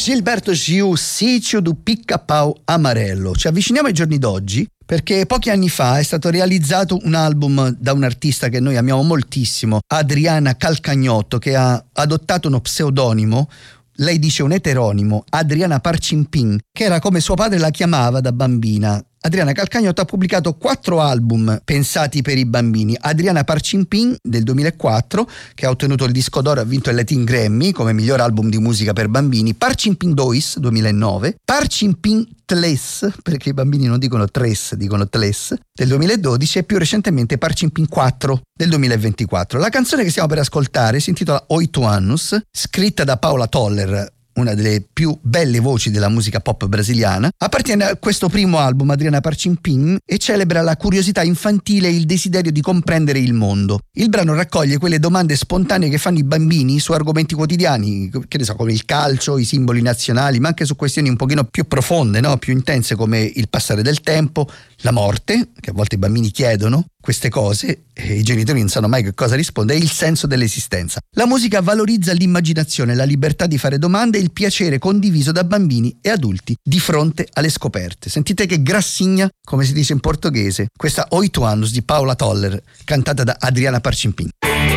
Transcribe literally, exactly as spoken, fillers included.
Gilberto Gil, Sítio do Pica-Pau Amarello. Ci avviciniamo ai giorni d'oggi perché pochi anni fa è stato realizzato un album da un artista che noi amiamo moltissimo, Adriana Calcagnotto, che ha adottato uno pseudonimo, lei dice un eteronimo, Adriana Parcimpin, che era come suo padre la chiamava da bambina. Adriana Calcagnotto ha pubblicato quattro album pensati per i bambini. Adriana Parcimpin del duemilaquattro, che ha ottenuto il disco d'oro e ha vinto il Latin Grammy come miglior album di musica per bambini. Parcimpin Dois duemilanove, Parcimpin Tles, perché i bambini non dicono tres, dicono tles, del duemiladodici, e più recentemente Parcimpin quattro del duemilaventiquattro. La canzone che stiamo per ascoltare si intitola Oito Anos, scritta da Paula Toller, una delle più belle voci della musica pop brasiliana. Appartiene a questo primo album, Adriana Parcimpin, e celebra la curiosità infantile e il desiderio di comprendere il mondo. Il brano raccoglie quelle domande spontanee che fanno i bambini su argomenti quotidiani, che ne so, come il calcio, i simboli nazionali, ma anche su questioni un pochino più profonde, no? Più intense, come il passare del tempo, la morte, che a volte i bambini chiedono queste cose e i genitori non sanno mai che cosa rispondere, e il senso dell'esistenza. La musica valorizza l'immaginazione, la libertà di fare domande e il piacere condiviso da bambini e adulti di fronte alle scoperte. Sentite che grassigna, come si dice in portoghese, questa Oito Anos di Paula Toller, cantata da Adriana Parcimpin.